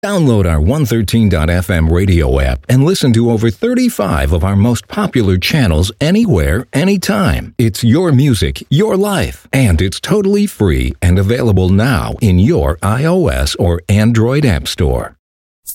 Download our 113.fm radio app and listen to over 35 of our most popular channels anywhere, anytime. It's your music, your life, and it's totally free and available now in your iOS or Android app store.